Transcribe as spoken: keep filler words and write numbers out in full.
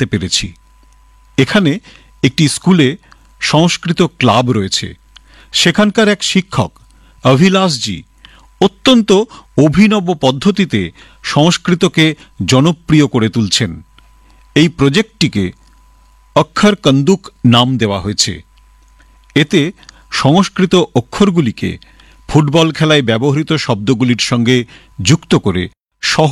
জানতে পেরেছি। এখানে একটি স্কুলে সংস্কৃত ক্লাব রয়েছে। সেখানকার এক শিক্ষক অভিলাষজি অত্যন্ত অভিনব পদ্ধতিতে সংস্কৃতকে জনপ্রিয় করে তুলছেন। এই প্রজেক্টটিকে অক্ষর কন্দুক নাম দেওয়া হয়েছে। এতে সংস্কৃত অক্ষরগুলিকে ফুটবল খেলায় ব্যবহৃত শব্দগুলির সঙ্গে যুক্ত করে সহজ